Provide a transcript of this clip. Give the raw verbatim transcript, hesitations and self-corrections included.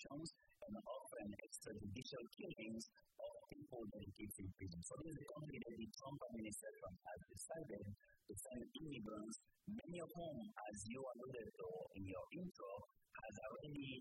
deportations and often extrajudicial killings of people dedicated in prison. So this is the country that the Trump administration has decided to send immigrants, many of whom, as you alluded to in your intro, has already